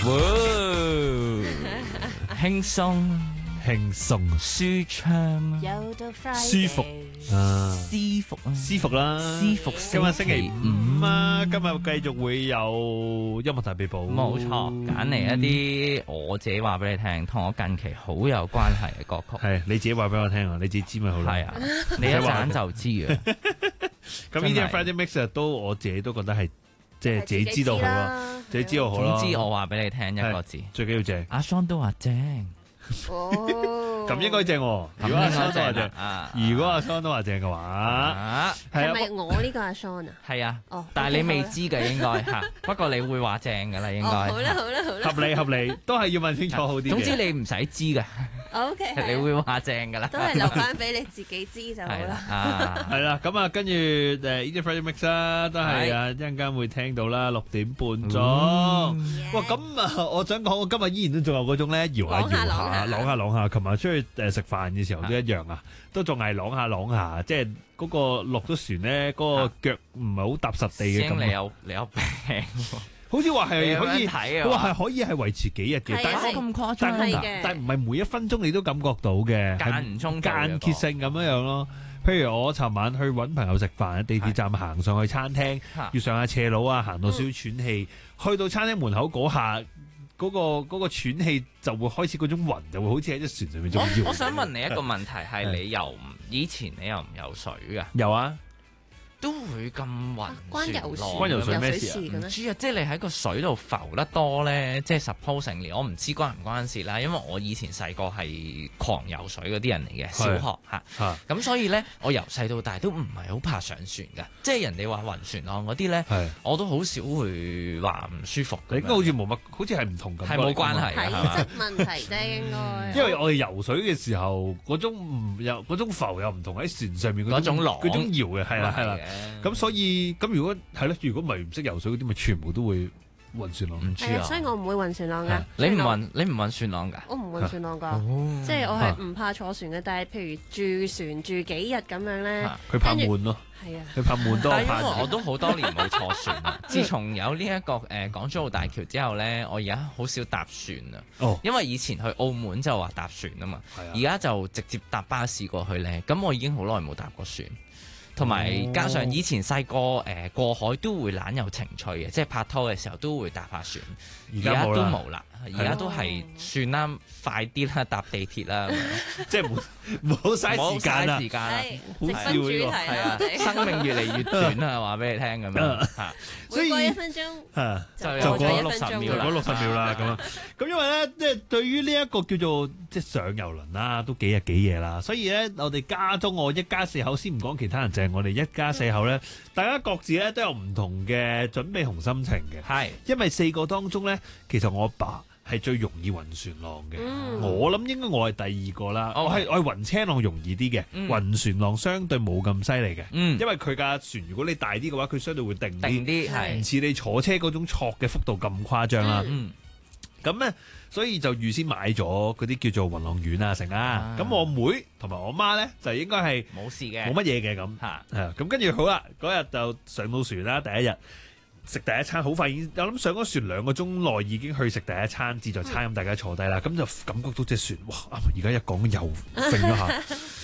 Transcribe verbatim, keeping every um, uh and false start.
輕鬆輕鬆舒暢， 又到 Friday 舒服啊， 舒服啊， 舒服啦， 舒服。 今日星期五啊，今日繼續會有音樂大秘寶， 冇錯，揀嚟一啲我自己話俾你聽，同我近期好有關係嘅歌曲。 係你自己話俾我聽啊，你自己知咪好咯？ 係啊，你一陣就知嘅。 咁呢啲 Friday Mix 都我自己都覺得係即係自己知道好咯，自己知道好咯。 總之我話俾你聽一個字， 最緊要正。 阿 Son 都話正。 哦， 咁應該正喎。如果阿 Son 都話正，如果阿 Son 都話正嘅話， 係咪我呢個阿 Son 啊？ 係啊， 哦， 但係你未知嘅應該嚇，不過你會話正㗎啦，應該。 好啦好啦好啦， 合理合理，都係要問清楚好啲。 總之你唔使知嘅。 O K， 你會話正㗎啦。 都係留翻俾你自己知就好啦。 啊， 係啦，咁啊，跟住誒呢啲 Friday Mix 啦，都係啊一陣間會聽到啦，六點半鐘。哇，咁啊，我想講，我今日依然都仲有嗰種咧搖下搖下、啷下啷下。琴日出去誒食飯嘅時候都一樣啊，都仲係啷下啷下，即係嗰個落咗船咧，嗰個腳唔係好踏實地嘅咁。 你有你有病， 好似話係可以， 佢話係可以係維持幾日嘅，但係咁誇張㗎， 但係唔係每一分鐘你都感覺到嘅， 間唔中間歇性咁樣樣咯。譬如我尋晚去揾朋友食飯，喺地鐵站行上去餐廳，要上下斜路啊，行到少少喘氣，去到餐廳門口嗰下。嗰、那個嗰、那個喘氣就會開始嗰種暈，就會好似喺隻船上面中我想問你一個問題係你游唔以前你游唔游水㗎？ 有啊， 都會咁暈。 關游水關游水咩事啊？ 唔知啊，即係你喺個水度浮得多咧，即係 supposing 我唔知關唔關事啦。因為我以前細個係狂游水嗰啲人嚟嘅，小學嚇，咁所以咧我由細到大都唔係好怕上船㗎。即係人哋話暈船浪嗰啲咧，我都好少會話唔舒服。 你應該好似冇乜，好似係唔同咁。 係冇關係， 體質問題啫，應該。 因為我哋游水嘅時候，嗰種唔又嗰種浮又唔同喺船上面嗰種浪嗰種搖嘅，係啦係啦。咁所以咁如果係咧，如果唔係唔識游水嗰啲，咪全部都會暈船浪。 唔知啊， 所以我唔會暈船浪噶。 你唔暈，你唔暈船浪噶？ 我唔暈船浪噶，即係我係唔怕坐船嘅。但係譬如住船住幾日咁樣咧， 佢怕悶咯。 係啊， 佢怕悶多。 但係因為我都好多年冇坐船啦。自從有呢一個誒港珠澳大橋之後咧，我而家好少搭船啦。 哦， 因為以前去澳門就話搭船啊嘛，而家就直接搭巴士過去咧。咁我已經好耐冇搭過船。同埋加上以前細個誒過海都會懶有情趣嘅，即係拍拖嘅時候都會搭下船。而家都冇啦，而家都係算啦，快啲啦，搭地鐵啦， 即係冇冇嘥時間啦， 時間啦， 直奔主題啊！生命越嚟越短啊，話俾你聽咁樣嚇。 所以過一分鐘就就過六十秒啦，過六十秒啦咁啊！咁因為咧，即係對於呢一個叫做即係上遊輪啦，都幾日幾夜啦，所以咧，我哋家中我一家四口先唔講其他人，就係我哋一家四口咧，大家各自咧都有唔同嘅準備同心情嘅。 係， 因為四個當中咧，其實我阿爸係最容易暈船浪嘅。嗯、我諗應該我係第二個啦。哦、我係我係暈車浪容易啲嘅，嗯、暈船浪相對冇咁犀利嘅。嗯、因為佢架船如果你大啲嘅話，佢相對會定啲，唔似你坐車嗰種挫嘅幅度咁誇張啦。咁咧、嗯，所以就預先買咗嗰啲叫做暈浪丸啊成啦。咁、啊、我妹同埋我媽咧就應該係冇事嘅， 冇乜嘢嘅咁。嚇，咁跟住好啦，嗰日就上到船啦，第一日。食第一餐好快已經，我諗上咗船兩個鐘內已經去食第一餐自助餐，咁大家坐低啦，咁就感覺到隻船，哇！而家一講又揈咗下，